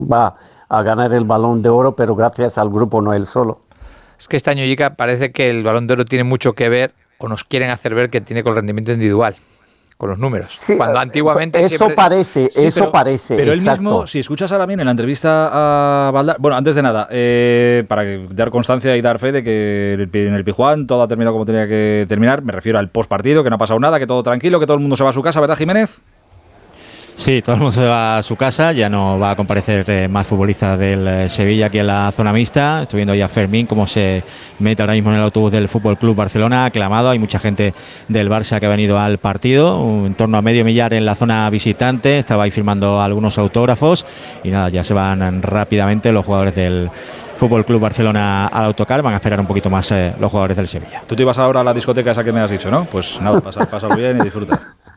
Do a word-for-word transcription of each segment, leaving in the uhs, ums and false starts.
va a ganar el Balón de Oro, pero gracias al grupo, no él solo. Es que este año, Ica, parece que el Balón de Oro tiene mucho que ver, o nos quieren hacer ver que tiene con el rendimiento individual, con los números. Sí, Cuando antiguamente eso siempre... parece, sí, eso pero, parece. Pero él exacto. mismo, si escuchas a Lamine en la entrevista a Valdano, bueno, antes de nada, eh, para dar constancia y dar fe de que en el Pizjuán todo ha terminado como tenía que terminar, me refiero al postpartido, que no ha pasado nada, que todo tranquilo, que todo el mundo se va a su casa, ¿verdad, Jiménez? Sí, todo el mundo se va a su casa, ya no va a comparecer eh, más futbolistas del eh, Sevilla aquí en la zona mixta. Estoy viendo ya a Fermín cómo se mete ahora mismo en el autobús del Fútbol Club Barcelona, aclamado. Hay mucha gente del Barça que ha venido al partido, en torno a medio millar en la zona visitante. Estaba ahí firmando algunos autógrafos y nada, ya se van rápidamente los jugadores del Fútbol Club Barcelona al autocar. Van a esperar un poquito más eh, los jugadores del Sevilla. Tú te ibas ahora a la discoteca esa que me has dicho, ¿no? Pues nada, pasa, pasa bien y disfruta.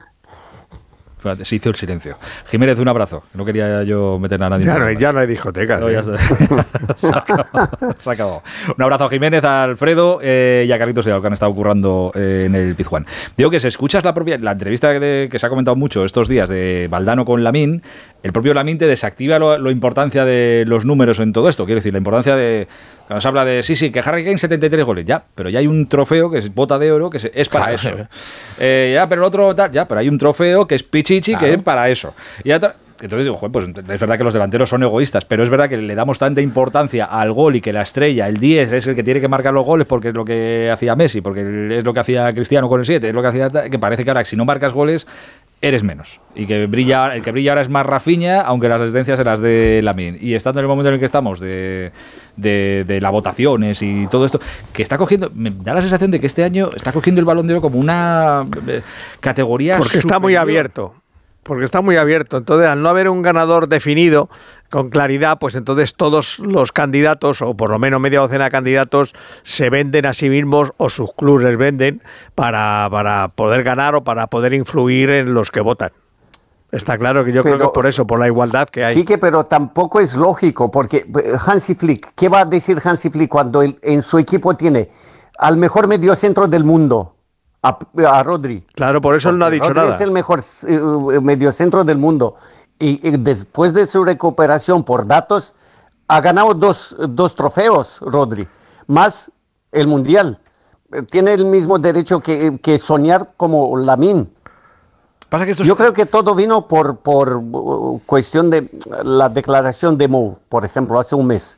Se hizo el silencio. Jiménez, un abrazo. No quería yo meter a nadie. Ya no hay, ya no hay discotecas. No, ¿eh? ya se, se, acabó, se acabó. Un abrazo a Jiménez, a Alfredo eh, y a Carlitos, que han estado currando eh, en el Pizjuán. Digo que si escuchas la propia la entrevista de, que se ha comentado mucho estos días de Valdano con Lamine, el propio Lamine te desactiva lo, lo importancia de los números en todo esto. Quiero decir, la importancia de... Cuando se habla de, sí, sí, que Harry Kane setenta y tres goles, ya, pero ya hay un trofeo que es bota de oro, que es, es para claro, eso. Eh, ya, pero el otro, tal, ya, pero hay un trofeo que es Pichichi, claro, que es para eso. Y ya, entonces digo, pues es verdad que los delanteros son egoístas, pero es verdad que le damos tanta importancia al gol y que la estrella, el diez, es el que tiene que marcar los goles porque es lo que hacía Messi, porque es lo que hacía Cristiano con el siete, es lo que hacía, que parece que ahora si no marcas goles eres menos. Y que brilla, el que brilla ahora es más Rafinha, aunque las asistencias se las de Lamine. Y estando en el momento en el que estamos de, de, de las votaciones y todo esto, que está cogiendo, me da la sensación de que este año está cogiendo el Balón de Oro como una eh, categoría porque superior. Está muy abierto. Porque está muy abierto. Entonces, al no haber un ganador definido con claridad, pues entonces todos los candidatos, o por lo menos media docena de candidatos, se venden a sí mismos o sus clubes les venden para, para poder ganar o para poder influir en los que votan. Está claro que yo pero, creo que es por eso, por la igualdad que hay. Sí, que pero tampoco es lógico, porque Hansi Flick, ¿qué va a decir Hansi Flick cuando él, en su equipo tiene al mejor mediocentro del mundo? A, a Rodri. Claro, por eso él no ha dicho Rodri nada. Es el mejor uh, mediocentro del mundo. Y, y después de su recuperación, por datos, ha ganado dos, dos trofeos, Rodri, más el Mundial. Tiene el mismo derecho que, que soñar como Lamine. Pasa que esto Yo es... creo que todo vino por, por uh, cuestión de la declaración de Mo, por ejemplo, hace un mes.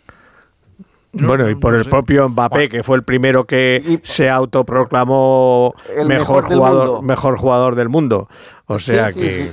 No, bueno, y por no el sé. propio Mbappé, bueno, que fue el primero que y, se autoproclamó el mejor, mejor jugador, mejor jugador del mundo. O sea sí, que sí, sí.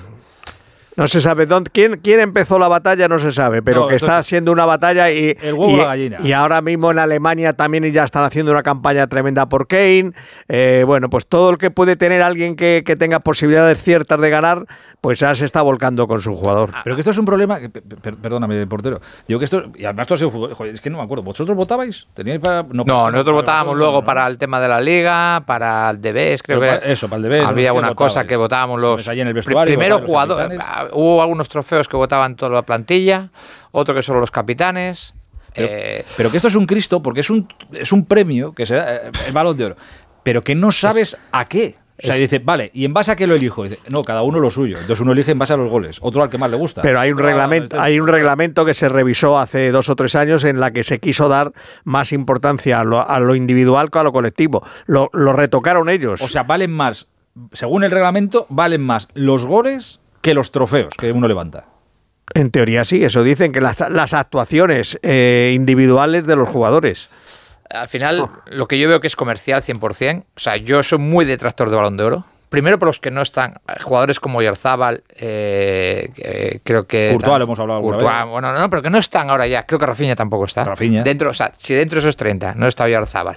no se sabe dónde, quién, quién empezó la batalla, no se sabe, pero no, que está es, siendo una batalla y, el huevo y, la gallina. Y ahora mismo en Alemania también ya están haciendo una campaña tremenda por Kane. Eh, bueno, pues todo el que puede tener alguien que, que tenga posibilidades ciertas de ganar, pues ya se está volcando con su jugador. Pero que esto es un problema, que, per, perdóname, portero. Digo que esto, y además tú has sido fútbol, joder, es que no me acuerdo. ¿Vosotros votabais? ¿Teníais para, no, no para, nosotros para, votábamos para, luego ¿no? para el tema de la Liga, para el D B S, creo Pero que. Para, eso, para el D B S. Había ¿no? una cosa que votábamos los. En el vestuario, primero jugadores. Hubo algunos trofeos que votaban toda la plantilla, otro que solo los capitanes. Pero, eh, pero que esto es un Cristo, porque es un, es un premio que se da, el Balón de Oro, pero que no sabes es, a qué. O sea, dice, vale, ¿y en base a qué lo elijo? Dice, no, cada uno lo suyo. Entonces uno elige en base a los goles, otro al que más le gusta. Pero hay un, reglamento, hay un reglamento que se revisó hace dos o tres años en la que se quiso dar más importancia a lo, a lo individual que a lo colectivo. Lo, lo retocaron ellos. O sea, valen más, según el reglamento, valen más los goles que los trofeos que uno levanta. En teoría sí, eso dicen, que las, las actuaciones eh, individuales de los jugadores. Al final, oh. lo que yo veo que es comercial cien por ciento, o sea, yo soy muy detractor de Balón de Oro. Primero por los que no están, jugadores como Oyarzabal, eh, eh, creo que... Courtois, lo hemos hablado Courtois, alguna vez. Bueno, no, pero que no están ahora ya, creo que Rafinha tampoco está. Rafinha. Dentro, o sea, si dentro de esos treinta no está Oyarzabal,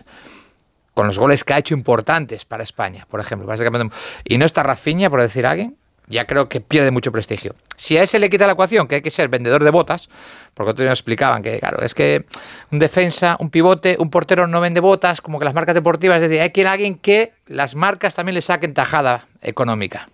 con los goles que ha hecho importantes para España, por ejemplo, y no está Rafinha, por decir a alguien, ya creo que pierde mucho prestigio. Si a ese le quita la ecuación, que hay que ser vendedor de botas, porque otros nos explicaban que, claro, es que un defensa, un pivote, un portero no vende botas, como que las marcas deportivas, es decir, hay que ir a alguien que las marcas también le saquen tajada económica.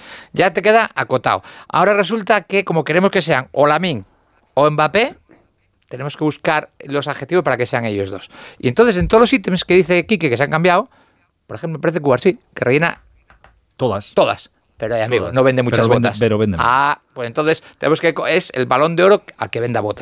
Ya te queda acotado. Ahora resulta que, como queremos que sean o Lamine o Mbappé, tenemos que buscar los adjetivos para que sean ellos dos. Y entonces, en todos los ítems que dice Quique que se han cambiado, por ejemplo, me parece Cubarsí, que rellena todas. Todas. Pero, eh, amigo, no vende muchas pero vende- botas. pero vende más. Ah, pues entonces tenemos que... Es el Balón de Oro al que venda botas.